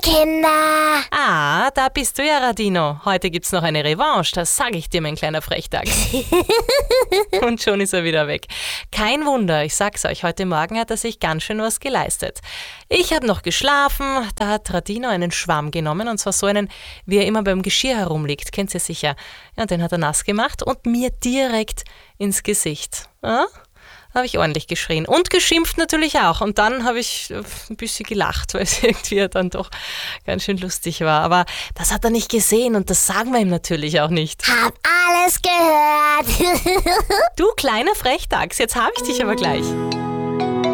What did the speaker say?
Kinder. Ah, da bist du ja, Radino. Heute gibt's noch eine Revanche, das sage ich dir, mein kleiner Frechdachs. Und schon ist er wieder weg. Kein Wunder, ich sag's euch, heute Morgen hat er sich ganz schön was geleistet. Ich habe noch geschlafen, da hat Radino einen Schwamm genommen, und zwar so einen, wie er immer beim Geschirr herumliegt, kennt ihr sicher. Ja, und den hat er nass gemacht und mir direkt ins Gesicht. Ja? Habe ich ordentlich geschrien und geschimpft natürlich auch. Und dann habe ich ein bisschen gelacht, weil es irgendwie dann doch ganz schön lustig war. Aber das hat er nicht gesehen und das sagen wir ihm natürlich auch nicht. Hab alles gehört. Du kleiner Frechdachs, jetzt habe ich dich aber gleich.